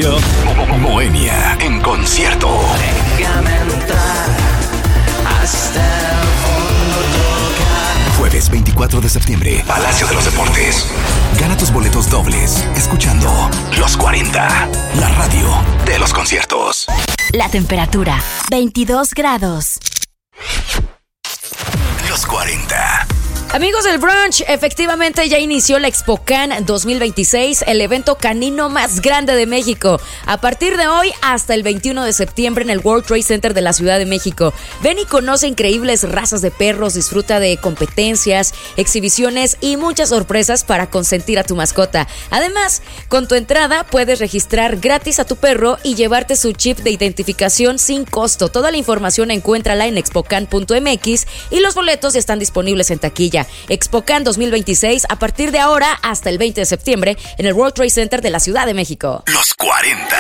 continuación, Moenia en concierto. Déjame entrar hasta el fondo. Jueves 24 de septiembre, Palacio de los Deportes. Gana tus boletos dobles escuchando Los 40, la radio de los conciertos. La temperatura, 22 grados. Los 40. Amigos del brunch, efectivamente ya inició la ExpoCan 2026, el evento canino más grande de México. A partir de hoy hasta el 21 de septiembre en el World Trade Center de la Ciudad de México. Ven y conoce increíbles razas de perros, disfruta de competencias, exhibiciones y muchas sorpresas para consentir a tu mascota. Además, con tu entrada puedes registrar gratis a tu perro y llevarte su chip de identificación sin costo. Toda la información encuéntrala en expocan.mx y los boletos ya están disponibles en taquilla. ExpoCan 2026 a partir de ahora hasta el 20 de septiembre en el World Trade Center de la Ciudad de México. Los 40.